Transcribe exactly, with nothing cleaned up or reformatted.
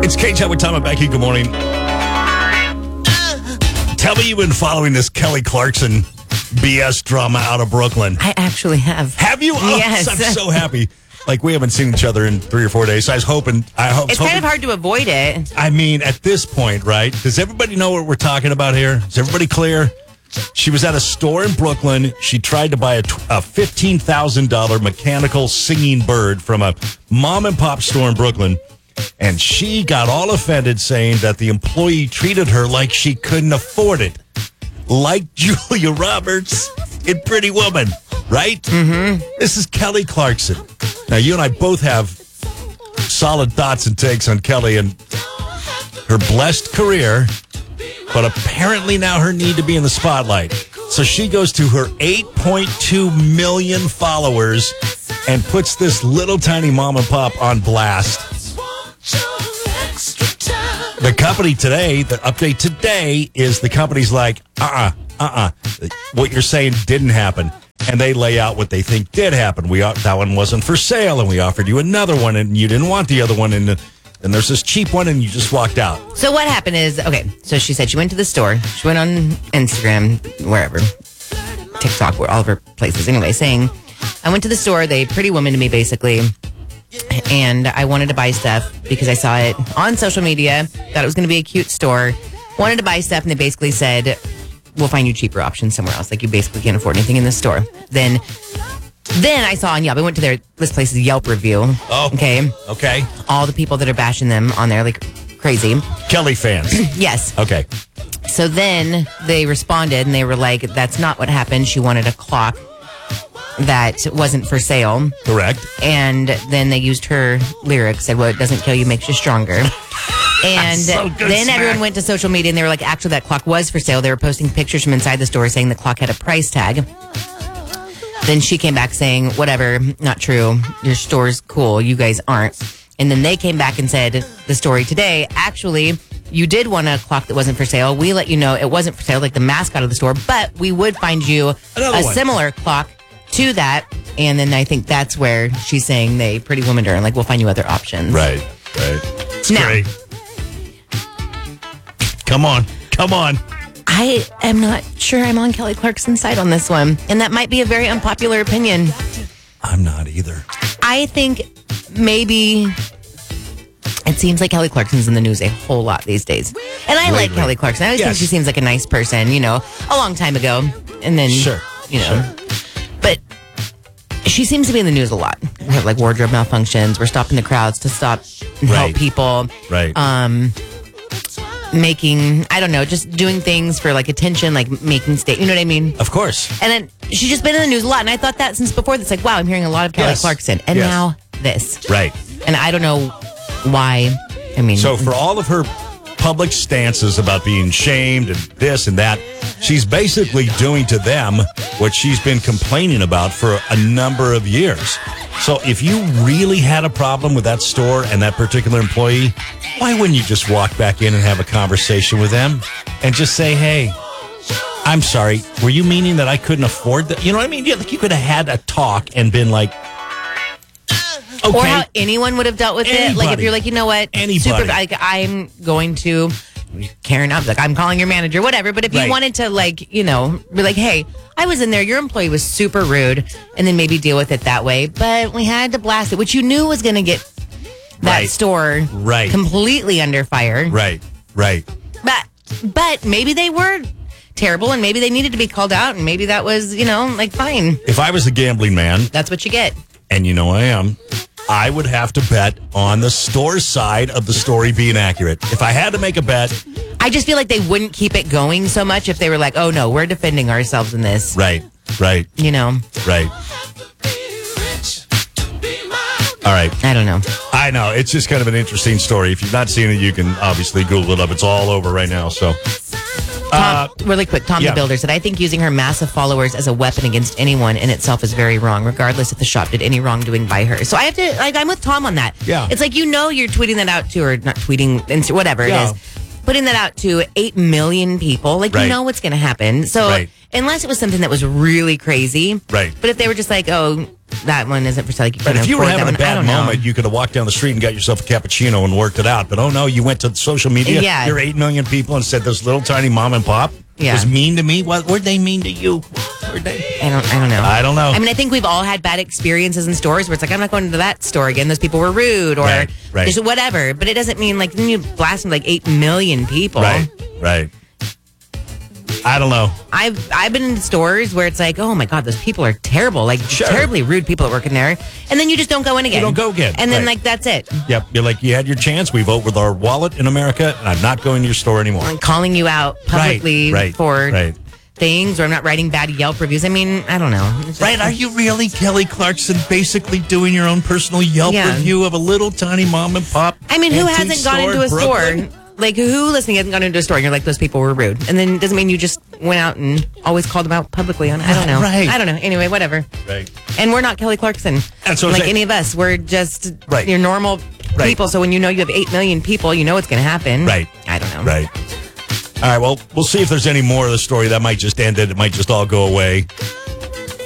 It's K-Chat with Tom and Becky. Good morning. Tell me you've been following this Kelly Clarkson B S drama out of Brooklyn. I actually have. Have you? Oh, Yes. I'm so happy. Like, we haven't seen each other in three or four days. So I was hoping. I hope. It's hoping, kind of hard to avoid it. I mean, at this point, right? Does everybody know what we're talking about here? Is everybody clear? She was at a store in Brooklyn. She tried to buy a, a fifteen thousand dollars mechanical singing bird from a mom and pop store in Brooklyn. And she got all offended, saying that the employee treated her like she couldn't afford it. Like Julia Roberts in Pretty Woman, right? Mm-hmm. This is Kelly Clarkson. Now, you and I both have solid thoughts and takes on Kelly and her blessed career, but apparently now her need to be in the spotlight. So she goes to her eight point two million followers and puts this little tiny mom and pop on blast. The company today, the update today is the company's like, uh-uh, uh-uh. What you're saying didn't happen. And they lay out what they think did happen. We That one wasn't for sale, and we offered you another one, and you didn't want the other one, and, and there's this cheap one, and you just walked out. So what happened is, okay, so she said she went to the store. She went on Instagram, wherever, TikTok, where all of her places. Anyway, saying, I went to the store. They Pretty Woman to me, basically. And I wanted to buy stuff because I saw it on social media, thought it was going to be a cute store, wanted to buy stuff, and they basically said, we'll find you cheaper options somewhere else. Like, you basically can't afford anything in the store. Then then I saw on Yelp, I went to their, this place's Yelp review. Oh, okay. Okay. All the people that are bashing them on there, like crazy. Kelly fans. Yes. Okay. So then they responded and they were like, that's not what happened. She wanted a clock that wasn't for sale. Correct. And then they used her lyrics, said, well, it doesn't kill you, makes you stronger. And so good then smack. everyone went to social media and they were like, actually, that clock was for sale. They were posting pictures from inside the store saying the clock had a price tag. Then she came back saying, whatever, not true. Your store's cool. You guys aren't. And then they came back and said, the story today, actually, you did want a clock that wasn't for sale. We let you know it wasn't for sale, like the mascot of the store, but we would find you Another a one. similar clock to that. And then I think that's where she's saying they Pretty Woman her and like, we'll find you other options. Right, right. It's Now- great. Come on, come on. I am not sure I'm on Kelly Clarkson's side on this one. And that might be a very unpopular opinion. I'm not either. I think maybe it seems like Kelly Clarkson's in the news a whole lot these days. And I like Lately. Kelly Clarkson. I always Yes. think she seems like a nice person, you know, a long time ago. And then, Sure, you know, sure. but she seems to be in the news a lot. We have like wardrobe malfunctions. We're stopping the crowds to stop and Right. help people. Right. Um, making, I don't know, just doing things for like attention, like making state, you know what I mean? Of course. And then she's just been in the news a lot. And I thought that since before. That's like, wow, I'm hearing a lot of Kelly Yes. Clarkson. And Yes. now this. Right. And I don't know why. I mean, So for all of her public stances about being shamed and this and that, she's basically doing to them what she's been complaining about for a number of years. So if you really had a problem with that store and that particular employee, why wouldn't you just walk back in and have a conversation with them and just say, hey, I'm sorry, were you meaning that I couldn't afford that? You know what I mean? Yeah, like you could have had a talk and been like, okay. or how anyone would have dealt with it. Like if Anybody. you're like, you know what, Anybody. super, like I'm going to Karen up, like I'm calling your manager, whatever. But if Right. you wanted to, like, you know, be like, hey, I was in there, your employee was super rude, and then maybe deal with it that way. But we had to blast it, which you knew was going to get that Right. store Right. completely under fire. Right, right. But but maybe they were terrible, and maybe they needed to be called out, and maybe that was, you know, like fine. If I was a gambling man, That's what you get. and you know I am, I would have to bet on the store side of the story being accurate. If I had to make a bet, I just feel like they wouldn't keep it going so much if they were like, oh no, we're defending ourselves in this. right, right, You know, right. All right. I don't know. I know. It's just kind of an interesting story. If you've not seen it, you can obviously Google it up. It's all over right now. So, uh, Tom, really quick, Tom yeah. the Builder said, I think using her massive followers as a weapon against anyone in itself is very wrong, regardless if the shop did any wrongdoing by her. So I have to, like, I'm with Tom on that. Yeah. It's like, you know, you're tweeting that out to, or not tweeting, Insta- whatever Yeah. it is, putting that out to eight million people. Like, Right. you know what's going to happen. So Right. unless it was something that was really crazy. Right. But if they were just like, oh, that one isn't for sale. Like, you But couldn't if you were afford that having a one. I bad don't know. moment, you could have walked down the street and got yourself a cappuccino and worked it out. But oh no, you went to social media. Yeah. You're eight million people and said this little tiny mom and pop Yeah. was mean to me. What were they mean to you? Were they? I don't. I don't know. I don't know. I mean, I think we've all had bad experiences in stores where it's like, I'm not going to that store again. Those people were rude, or Right, right. just whatever. But it doesn't mean like then you blast like eight million people. Right, right. I don't know. I've I've been in stores where it's like, oh my god, those people are terrible, like Sure. terribly rude people that work in there, and then you just don't go in again. don't go again. and then Right. like that's it. Yep, you're like, you had your chance. We vote with our wallet in America, and I'm not going to your store anymore. Like calling you out publicly right, for right. things, or I'm not writing bad Yelp reviews. I mean, I don't know. It's just- Right? Are you really, Kelly Clarkson, basically doing your own personal Yelp Yeah. review of a little tiny mom and pop? I mean, who antique hasn't gone store into a in Brooklyn? store? Like, who listening hasn't gone into a store and you're like, those people were rude. And then it doesn't mean you just went out and always called them out publicly on I don't know. Right. I don't know. Anyway, whatever. Right. And we're not Kelly Clarkson. And so is like it- any of us. We're just Right. your normal Right. people. So when you know you have eight million people, you know what's going to happen. Right. I don't know. Right. All right, well, we'll see if there's any more of the story. That might just end it. It might just all go away.